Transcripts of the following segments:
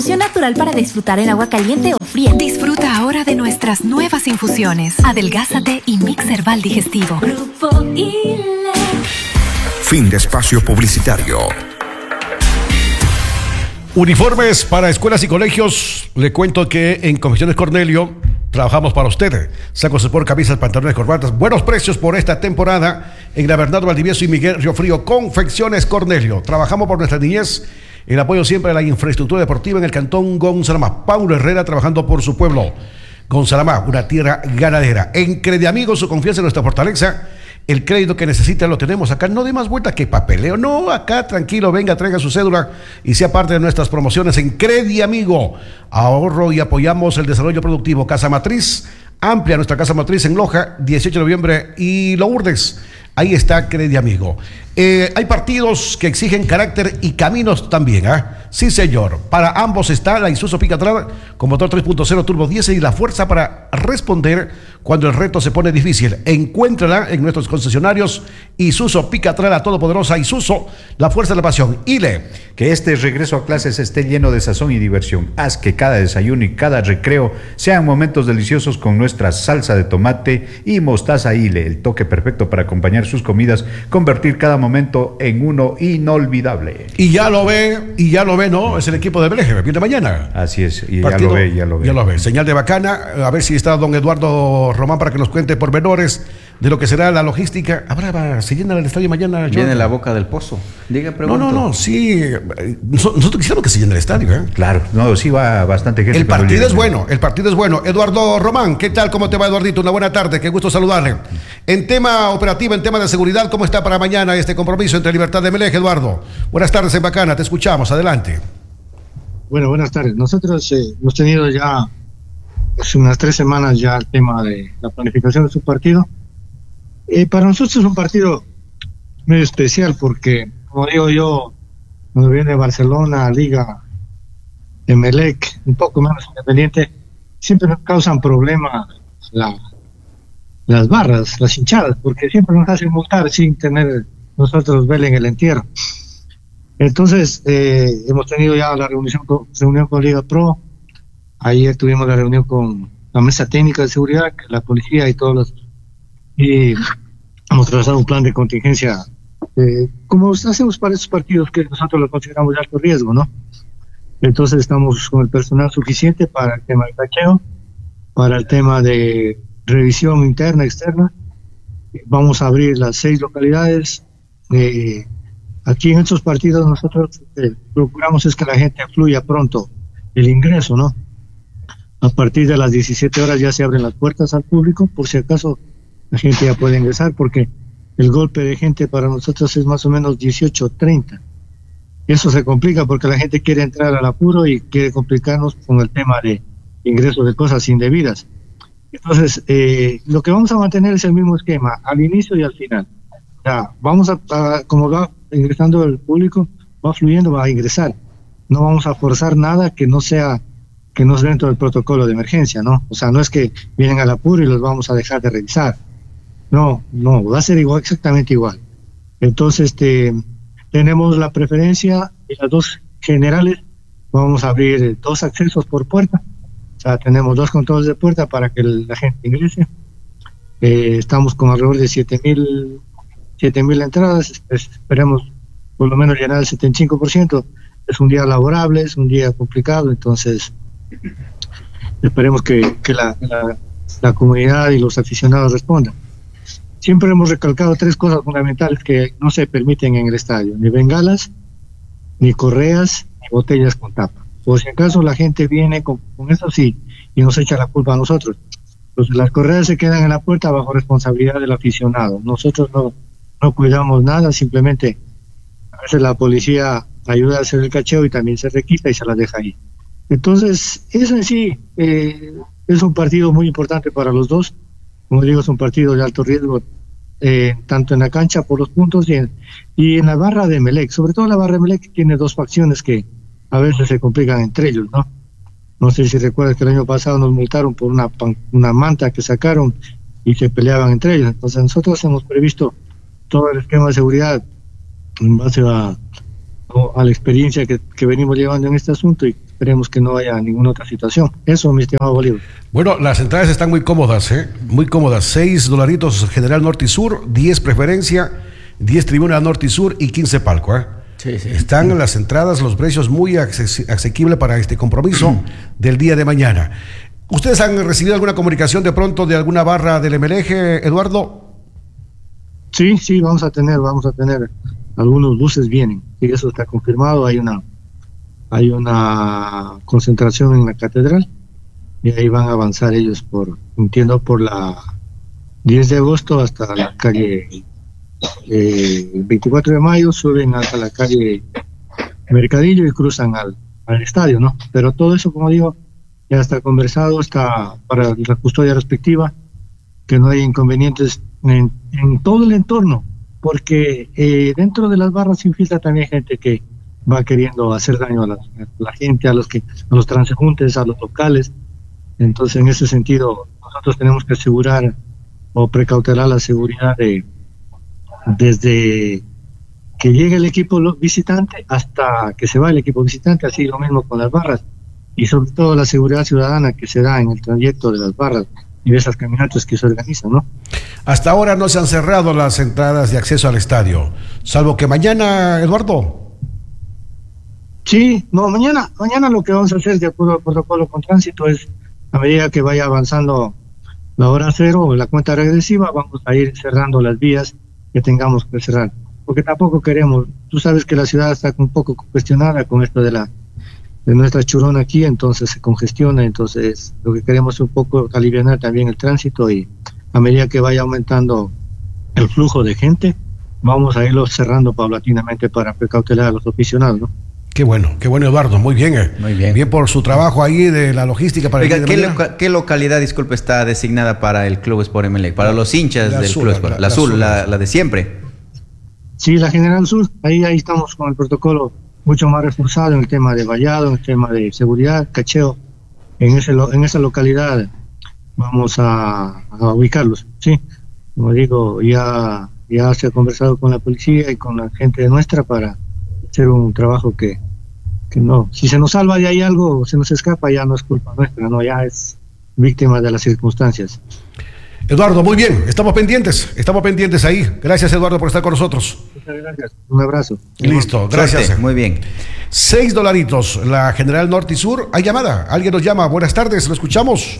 infusión natural para disfrutar en agua caliente o fría. Disfruta ahora de nuestras nuevas infusiones. Adelgázate y Mix Herbal Digestivo. Grupo ILE. Fin de espacio publicitario. Uniformes para escuelas y colegios. Le cuento que en Confecciones Cornelio trabajamos para usted. Sacos sport, camisas, pantalones, corbatas. Buenos precios por esta temporada en la Bernardo Valdivieso y Miguel Riofrío. Confecciones Cornelio. Trabajamos por nuestra niñez. El apoyo siempre a la infraestructura deportiva en el cantón Gonzalamá. Paulo Herrera trabajando por su pueblo. Gonzalamá, una tierra ganadera. En Crediamigos, su confianza en nuestra fortaleza. El crédito que necesita lo tenemos acá. No dé más vuelta que papeleo. No, acá tranquilo, venga, traiga su cédula y sea parte de nuestras promociones en Crediamigo. Ahorro y apoyamos el desarrollo productivo. Casa Matriz, amplia nuestra casa matriz en Loja, 18 de noviembre y Lourdes. Ahí está Crediamigo. Hay partidos que exigen carácter y caminos también, ¿ah? Sí, señor. Para ambos está la Isuzu Picatrada con motor 3.0 turbo diésel y la fuerza para responder cuando el reto se pone difícil. Encuéntrala en nuestros concesionarios. Isuzu Picatrada todopoderosa. Isuzu, la fuerza de la pasión. ILE. Que este regreso a clases esté lleno de sazón y diversión. Haz que cada desayuno y cada recreo sean momentos deliciosos con nuestra salsa de tomate y mostaza ILE, el toque perfecto para acompañar sus comidas, convertir cada momento en uno inolvidable. Y ya lo ve, ¿no? Es el equipo de Beleje, viene mañana. Así es, y partido, ya lo ve. Señal de bacana, a ver si está don Eduardo Román para que nos cuente pormenores de lo que será la logística. ¿Se llena el estadio mañana? Viene la boca del pozo. Diga, pregunto. No, sí. Nosotros quisiéramos que se llene el estadio, ¿eh? Claro, sí va bastante gente. El partido es bueno. Eduardo Román, ¿qué tal? ¿Cómo te va, Eduardito? Una buena tarde, qué gusto saludarle. En tema operativo, en tema de seguridad, ¿cómo está para mañana este compromiso entre Libertad de Meleje, Eduardo? Buenas tardes en Bacana, te escuchamos, adelante. Bueno, buenas tardes. Nosotros hemos tenido ya hace unas 3 semanas ya el tema de la planificación de su partido. Para nosotros es un partido medio especial porque, como digo yo, cuando viene Barcelona, Liga, Emelec, un poco menos Independiente, siempre nos causan problemas las barras, las hinchadas, porque siempre nos hacen multar sin tener nosotros vela en el entierro. Entonces, hemos tenido ya la reunión con Liga Pro. Ayer tuvimos la reunión con la mesa técnica de seguridad, que la policía y todos los... Y hemos trazado un plan de contingencia, como hacemos para esos partidos que nosotros los consideramos de alto riesgo, ¿no? Entonces estamos con el personal suficiente para el tema de cacheo, para el tema de revisión interna, externa. Vamos a abrir las 6 localidades. Aquí en estos partidos nosotros procuramos es que la gente fluya pronto el ingreso, ¿no? A partir de las 17 horas ya se abren las puertas al público, por si acaso la gente ya puede ingresar, porque el golpe de gente para nosotros es más o menos 18:30. Eso se complica porque la gente quiere entrar al apuro y quiere complicarnos con el tema de ingreso de cosas indebidas. Entonces, lo que vamos a mantener es el mismo esquema, al inicio y al final. O sea, vamos a como va ingresando el público, va fluyendo, va a ingresar. No vamos a forzar nada que no sea dentro del protocolo de emergencia, ¿no? O sea, no es que vienen al apuro y los vamos a dejar de revisar. No, va a ser igual, exactamente igual. Entonces, tenemos la preferencia y las 2 generales. Vamos a abrir 2 accesos por puerta. O sea, tenemos 2 controles de puerta para que la gente ingrese. Estamos con alrededor de 7,000 entradas. Esperemos por lo menos llenar el 75%. Es un día laborable, es un día complicado, entonces esperemos que la comunidad y los aficionados respondan. Siempre hemos recalcado 3 cosas fundamentales que no se permiten en el estadio: ni bengalas, ni correas, ni botellas con tapa. Por si acaso la gente viene con eso sí y nos echa la culpa a nosotros. Entonces las correas se quedan en la puerta bajo responsabilidad del aficionado. Nosotros no cuidamos nada, simplemente a veces la policía ayuda a hacer el cacheo y también se requisa y se las deja ahí. Entonces, eso en sí es un partido muy importante para los dos. Como digo, es un partido de alto riesgo, tanto en la cancha por los puntos y en la barra de Emelec. Sobre todo la barra de Emelec tiene 2 facciones que a veces se complican entre ellos, ¿no? No sé si recuerdas que el año pasado nos multaron por una manta que sacaron y se peleaban entre ellos. Entonces nosotros hemos previsto todo el esquema de seguridad en base a la experiencia que venimos llevando en este asunto, y esperemos que no haya ninguna otra situación. Eso, mi estimado Bolívar. Bueno, las entradas están muy cómodas, muy cómodas. $6 general norte y sur, 10 preferencia, 10 tribuna norte y sur y 15 palco. Sí, sí. Están las entradas, los precios muy asequibles para este compromiso del día de mañana. ¿Ustedes han recibido alguna comunicación de pronto de alguna barra del MLG, Eduardo? Sí, vamos a tener algunos buses vienen, y eso está confirmado. Hay una concentración en la catedral y ahí van a avanzar ellos por la 10 de agosto hasta la calle 24 de mayo, suben hasta la calle Mercadillo y cruzan al estadio, ¿no? Pero todo eso, como digo, ya está conversado, está para la custodia respectiva, que no hay inconvenientes en todo el entorno, porque dentro de las barras se infiltra también gente que va queriendo hacer daño a la gente, a los transeúntes, a los locales. Entonces, en ese sentido, nosotros tenemos que asegurar o precautelar la seguridad desde que llegue el equipo visitante hasta que se va el equipo visitante, así lo mismo con las barras, y sobre todo la seguridad ciudadana que se da en el trayecto de las barras y de esas caminatas que se organizan, ¿no? Hasta ahora no se han cerrado las entradas de acceso al estadio, salvo que mañana, Eduardo. Sí, no, mañana lo que vamos a hacer de acuerdo al protocolo con tránsito es, a medida que vaya avanzando la hora cero o la cuenta regresiva, vamos a ir cerrando las vías que tengamos que cerrar, porque tampoco queremos, tú sabes que la ciudad está un poco cuestionada con esto de nuestra churona aquí, entonces se congestiona, entonces lo que queremos es un poco aliviar también el tránsito, y a medida que vaya aumentando el flujo de gente, vamos a irlo cerrando paulatinamente para precautelar a los aficionados, ¿no? Qué bueno, Eduardo, muy bien. Muy bien. Bien por su trabajo ahí de la logística para Oiga, el día de mañana. ¿qué localidad, disculpe, está designada para el Club Sport Emelec? Para los hinchas del Club Sport. La azul, la de siempre. Sí, la General Sur, ahí estamos con el protocolo mucho más reforzado en el tema de vallado, en el tema de seguridad, cacheo. En esa localidad vamos a ubicarlos, sí. Como digo, ya se ha conversado con la policía y con la gente nuestra para hacer un trabajo que no, si se nos salva de ahí algo, se nos escapa, ya no es culpa nuestra, no, ya es víctima de las circunstancias. Eduardo, muy bien, estamos pendientes ahí. Gracias, Eduardo, por estar con nosotros. Muchas gracias, un abrazo. Listo, gracias. Suerte. Muy bien. $6, la General Norte y Sur. Hay llamada, alguien nos llama. Buenas tardes, ¿lo escuchamos?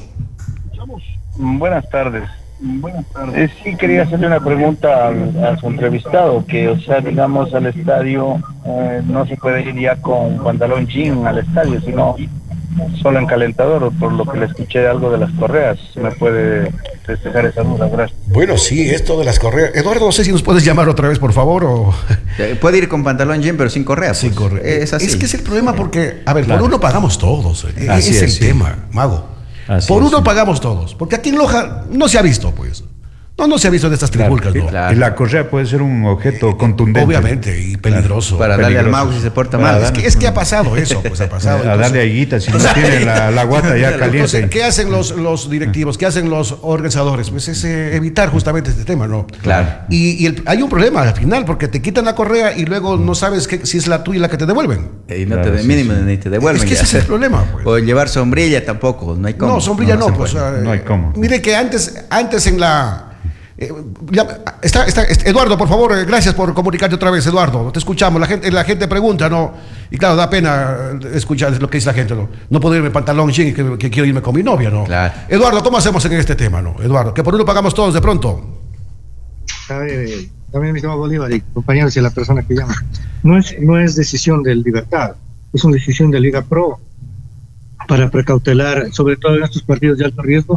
Buenas tardes. Sí, quería hacerle una pregunta a su entrevistado, que, o sea, digamos, al estadio no se puede ir ya con pantalón jean al estadio, sino solo en calentador, por lo que le escuché algo de las correas. ¿Me puede despejar esa duda? Gracias. Bueno, sí, esto de las correas. Eduardo, no sé si nos puedes llamar otra vez, por favor, o... Puede ir con pantalón jean, pero sin correas. Sin correas. Es así. Es que es el problema porque, a ver, Claro. por uno pagamos todos. Así es el sí. tema, Mago. Así por es, uno sí. pagamos todos. Porque aquí en Loja no se ha visto, pues. No se ha visto de estas trifulcas, ¿no? claro. Y la correa puede ser un objeto contundente. Obviamente, y peligroso. Para darle al peligroso. mago si se porta Para mal. darle- Es que ha pasado eso, pues ha pasado. A darle aguita, si no tiene la guata ya caliente. Entonces, ¿qué hacen los directivos? ¿Qué hacen los organizadores? Pues es evitar justamente este tema, ¿no? Claro. Y hay un problema al final, porque te quitan la correa y luego no sabes si es la tuya la que te devuelven. Y no Claro, te sí, mínimo sí. ni te devuelven. Es que ya. ese es el problema, pues. O llevar sombrilla tampoco, no hay cómo. No, sombrilla no, se pues. puede. No hay cómo. Mire que antes en la... está Eduardo, por favor, gracias por comunicarte otra vez, Eduardo. Te escuchamos, la gente pregunta, ¿no? Y claro, da pena escuchar lo que dice la gente, ¿no? No puedo irme en pantalón jean que quiero irme con mi novia, ¿no? Claro. Eduardo, ¿cómo hacemos en este tema, no? Eduardo, que por uno pagamos todos de pronto. A ver, también mi estimado Bolívar y compañeros y la persona que llama, no es decisión del Libertad, es una decisión de Liga Pro para precautelar, sobre todo en estos partidos de alto riesgo,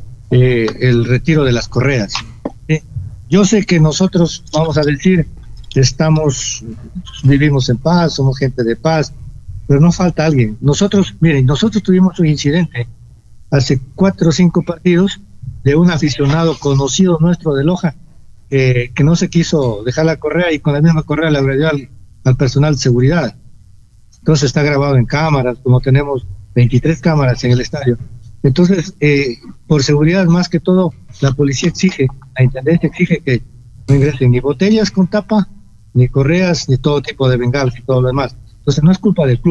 el retiro de las correas. Yo sé que nosotros vamos a decir que vivimos en paz, somos gente de paz, pero no falta alguien. Nosotros tuvimos un incidente hace 4 o 5 partidos de un aficionado conocido nuestro de Loja, que no se quiso dejar la correa y con la misma correa le agredió al personal de seguridad. Entonces está grabado en cámaras, como tenemos 23 cámaras en el estadio. Entonces, por seguridad más que todo, la policía exige, la intendencia exige que no ingresen ni botellas con tapa, ni correas, ni todo tipo de bengalas y todo lo demás. Entonces no es culpa del club,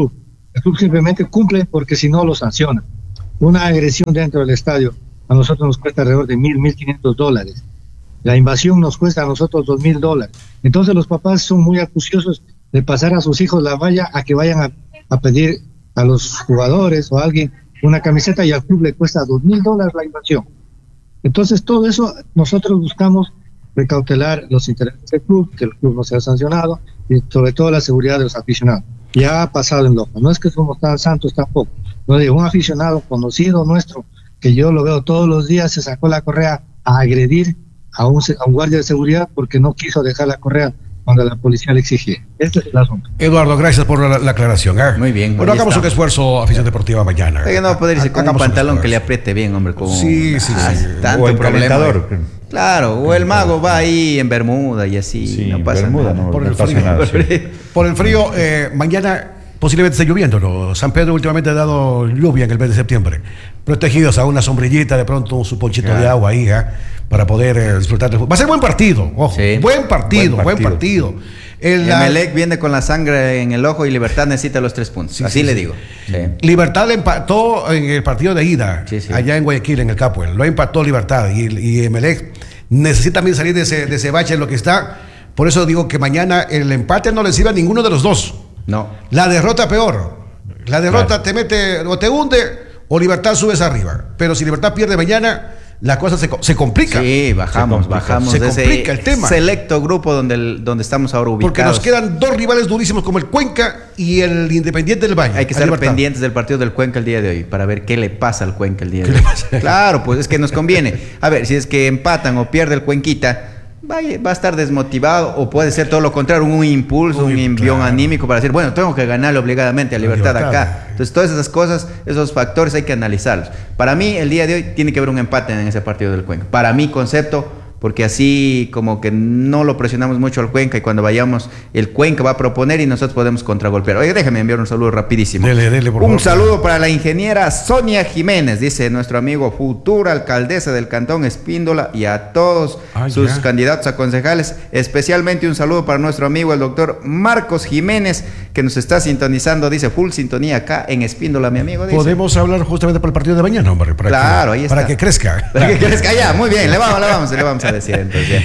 El club simplemente cumple porque si no lo sanciona. Una agresión dentro del estadio a nosotros nos cuesta alrededor de $1,500. La invasión nos cuesta a nosotros $2,000. Entonces los papás son muy acuciosos de pasar a sus hijos la valla a que vayan a pedir a los jugadores o a alguien una camiseta y al club le cuesta $2,000 la invasión. Entonces todo eso nosotros buscamos precautelar los intereses del club, que el club no sea sancionado y sobre todo la seguridad de los aficionados. Ya ha pasado en Loja, no es que somos tan santos tampoco. No digo, un aficionado conocido nuestro, que yo lo veo todos los días, se sacó la correa a agredir a un guardia de seguridad porque no quiso dejar la correa cuando la policía le exigía. Este es el asunto. Eduardo, gracias por la aclaración. Muy bien. Bueno, hagamos un esfuerzo, afición deportiva, mañana. Oiga, no va a poder irse con un pantalón que le apriete bien, hombre. Sí. Tanto o el problema. calentador. Claro, o el mago va ahí en bermuda y así, Sí, no pasa bermuda, nada. Por el pasa frío. nada, sí. Por el frío, mañana posiblemente esté lloviendo, ¿no? San Pedro últimamente ha dado lluvia en el mes de septiembre. Protegidos a una sombrillita, de pronto su ponchito de agua ahí, para poder disfrutar del fútbol. Va a ser buen partido, ojo. Sí. Buen partido. Emelec viene con la sangre en el ojo y Libertad necesita los 3 puntos. Así le digo. Sí. Libertad le empató en el partido de ida, allá en Guayaquil, en el Capuel. Lo empató Libertad y Emelec necesita también salir de ese bache en lo que está. Por eso digo que mañana el empate no le sirve a ninguno de los dos. No. La derrota peor. La derrota te mete o te hunde o Libertad subes arriba. Pero si Libertad pierde mañana, la cosa se complica. Sí, bajamos se de complica el tema. Selecto grupo donde estamos ahora ubicados. Porque nos quedan 2 rivales durísimos como el Cuenca y el Independiente del Valle. Hay que estar pendientes del partido del Cuenca el día de hoy para ver qué le pasa al Cuenca el día de hoy. Claro, pues es que nos conviene. A ver, si es que empatan o pierde el Cuenquita, va a estar desmotivado o puede ser todo lo contrario, un impulso, un envión anímico para decir, bueno, tengo que ganarle obligadamente a Libertad acá. Entonces todas esas cosas, esos factores hay que analizarlos. Para mí el día de hoy tiene que haber un empate en ese partido del Cuenca. Para mi concepto, porque así como que no lo presionamos mucho al Cuenca y cuando vayamos el Cuenca va a proponer y nosotros podemos contragolpear. Oye, déjame enviar un saludo rapidísimo. Dele, por favor. Un saludo para la ingeniera Sonia Jiménez, dice nuestro amigo, futura alcaldesa del Cantón Espíndola, y a todos sus candidatos a concejales. Especialmente un saludo para nuestro amigo el doctor Marcos Jiménez, que nos está sintonizando, dice full sintonía acá en Espíndola, mi amigo. Dice. Podemos hablar justamente para el partido de mañana, hombre. Ahí está. Para que crezca. Para que crezca ya, muy bien, le vamos a decir entonces.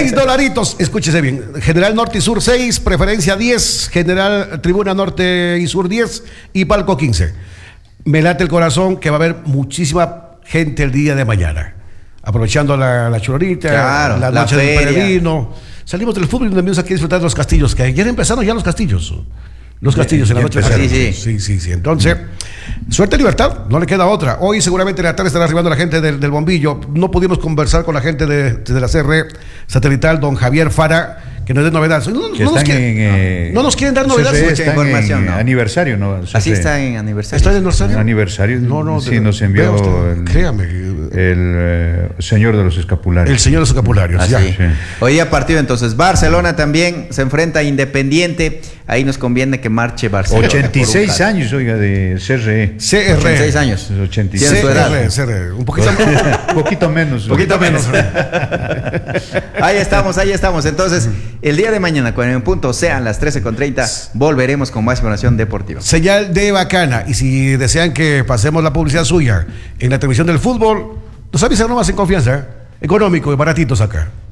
$6, escúchese bien. General Norte y Sur 6, Preferencia 10, General Tribuna Norte y Sur 10 y Palco 15. Me late el corazón que va a haber muchísima gente el día de mañana. Aprovechando la churrita, la noche del peregrino. Salimos del fútbol y nos venimos aquí a disfrutar de los castillos, que ayer empezaron ya los castillos. Los castillos en la noche. Sí. Entonces, suerte y Libertad, no le queda otra. Hoy seguramente en la tarde estará arribando la gente del Bombillo. No pudimos conversar con la gente de la CR satelital, don Javier Fara, que nos dé novedades. No nos quieren dar novedades. Mucha información. Aniversario, ¿no? Así está en aniversario. ¿Está en aniversario? Aniversario. No. Sí, nos envió créame. El señor de los escapularios. El señor de los escapularios, ya. Sí. Hoy día partido entonces. Barcelona también se enfrenta a Independiente. Ahí nos conviene que marche Barcelona. 86 años, oiga, de CRE. 86 años. 86. CRE. Un poquito menos. Poquito menos. Ahí estamos. Entonces, el día de mañana, cuando en punto sean las 13:30, volveremos con más información deportiva. Señal de Bacana. Y si desean que pasemos la publicidad suya en la televisión del fútbol, nos avisan nomás en confianza. Económico y baratitos acá.